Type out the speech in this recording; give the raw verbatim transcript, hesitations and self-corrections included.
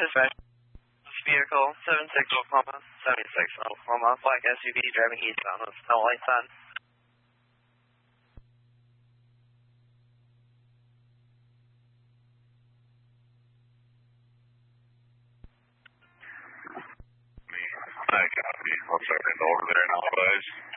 Dispatch. Vehicle seven six Oklahoma, seventy-six Oklahoma, black S U V driving eastbound with no lights on. I copy. I'll start over there now, guys.